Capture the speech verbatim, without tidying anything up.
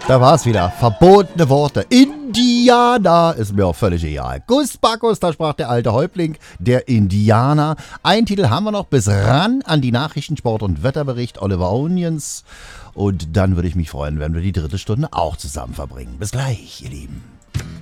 Da war es wieder. Verbotene Worte. Indianer ist mir auch völlig egal. Gus Bacchus, da sprach der alte Häuptling, der Indianer. Einen Titel haben wir noch bis ran an die Nachrichten, Sport und Wetterbericht Oliver Onions. Und dann würde ich mich freuen, wenn wir die dritte Stunde auch zusammen verbringen. Bis gleich, ihr Lieben.